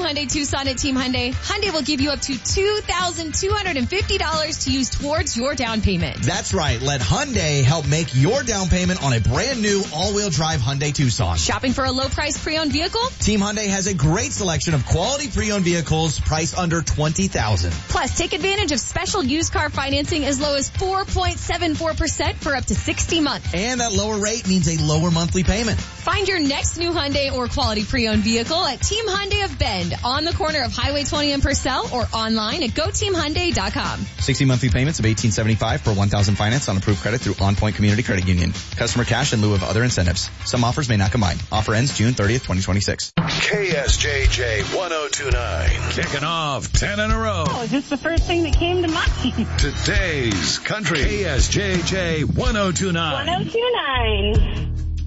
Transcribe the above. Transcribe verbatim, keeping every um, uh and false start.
Hyundai Tucson at Team Hyundai, Hyundai will give you up to two thousand two hundred fifty dollars to use towards your down payment. That's right. Let Hyundai help make your down payment on a brand new all-wheel drive Hyundai Tucson. Shopping for a low-priced pre-owned vehicle? Team Hyundai has a great selection of quality pre-owned vehicles priced under twenty thousand dollars. Plus, take advantage of special used car financing as low as four point seven four percent for up to sixty months. And that lower rate means a lower monthly payment. Find your next new Hyundai or quality pre-owned vehicle at Team Hyundai of Bend on the corner of Highway twenty and Purcell or online at go team hyundai dot com. sixty monthly payments of eighteen seventy-five per one thousand finance on approved credit through On Point Community Credit Union. Customer cash in lieu of other incentives. Some offers may not combine. Offer ends June thirtieth, twenty twenty-six. K S J J one oh two nine. Kicking off ten in a row. Oh, is this the first thing that came to mind? Today's country. K S J J one oh two nine. one oh two nine.